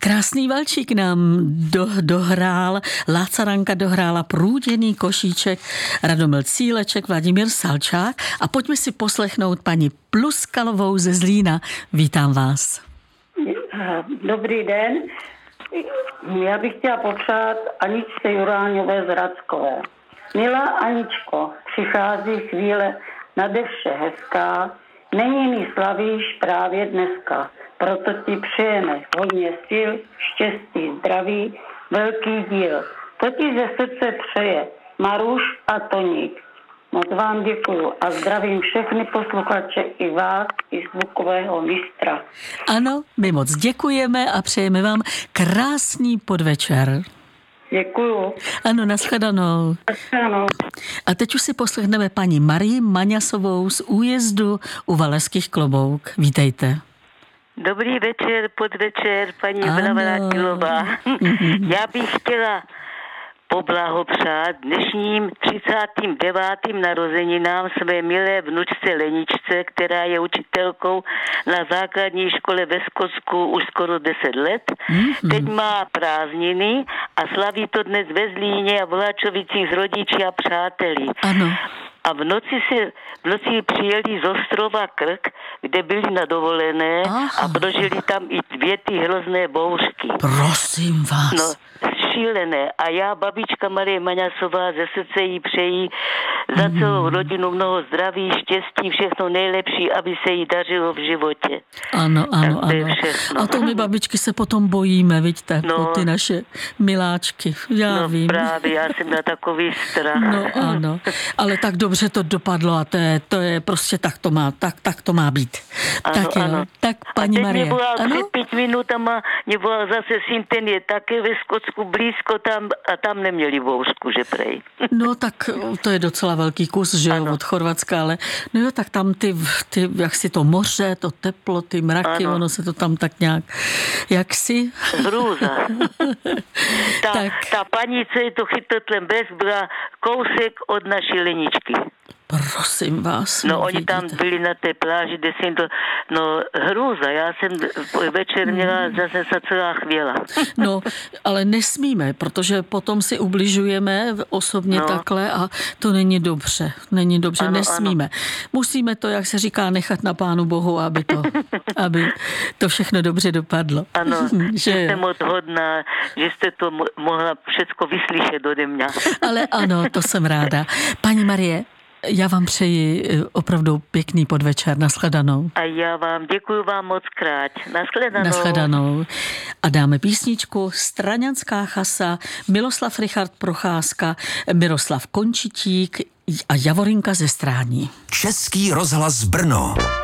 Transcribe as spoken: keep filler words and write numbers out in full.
Krásný valčík nám do, dohrál, Lácaranka dohrála Průděný Košíček, Radomil Cíleček, Vladimír Salčák a pojďme si poslechnout paní Pluskalovou ze Zlína. Vítám vás. Dobrý den. Já bych chtěla popřát Aničce Juráňové z Radskové. Milá Aničko, přichází chvíle nade vše hezká, není mi slavíš právě dneska. Proto ti přejeme hodně sil, štěstí, zdraví, velký díl. To ti ze srdce přeje Maruš a Toník. Moc vám děkuju a zdravím všechny posluchače i vás, i zvukového mistra. Ano, my moc děkujeme a přejeme vám krásný podvečer. Děkuju. Ano, nashledanou. Nashledanou. A teď už si poslechneme paní Marii Maňasovou z Újezdu u Valašských Klobouk. Vítejte. Dobrý večer, podvečer, paní Navrátilová. Já bych chtěla poblahopřát dnešním třicátým devátým narozeninám své milé vnučce Leničce, která je učitelkou na základní škole ve Skotsku už skoro deset let. Mm-hmm. Teď má prázdniny a slaví to dnes ve Zlíně a v Vlačovicích s rodiči a přáteli. Ano. A v noci, se, v noci přijeli z ostrova Krk, kde byli na dovolené. Aha. A prožili tam i dvě ty hrozné bouřky. Prosím vás. No, šílené. A já, babička Marie Maňasová, ze srdce jí přeji za celou rodinu mnoho zdraví, štěstí, všechno nejlepší, aby se jí dařilo v životě. Ano, ano, tak to je ano. všechno. A to my babičky se potom bojíme, vidíte, no, ty naše miláčky. Já no, vím. právě, já jsem na takový strach. No ano, ale tak dobře to dopadlo a to je, to je prostě tak to má, tak, tak to má být. Ano, tak jo, ano. tak paní a Marie. A teď nebyla ano? před pět minutama, nebyla zase syn, ten je také ve Skotsku blízko tam a tam neměli bouřku, že prej. No tak to je docela velký kus, že jo, od Chorvatska, ale no jo, tak tam ty, ty, jak si to moře, to teplo, ty mraky, ano. Ono se to tam tak nějak, jak si? Hrůza. ta, tak. ta paní, co je to chytotlem bez, byla kousek od naší Leničky. Prosím vás. No, no oni vidíte. Tam byli na té pláži, kde jsem to, no hrůza, já jsem večer měla zase se celá chvěla. No, ale nesmíme, protože potom si ubližujeme osobně no. takhle a to není dobře, není dobře, ano, nesmíme. Ano. Musíme to, jak se říká, nechat na Pánu Bohu, aby to, aby to všechno dobře dopadlo. Ano, že jste moc hodná, že jste to mohla všecko vyslyšet ode mě. Ale ano, to jsem ráda. Paní Marie, já vám přeji opravdu pěkný podvečer. Nashledanou. A já vám děkuji vám moc krát. Nashledanou. Nashledanou. A dáme písničku Straňanská chasa, Miloslav Richard Procházka, Miroslav Končitík a Javorinka ze Strání. Český rozhlas Brno.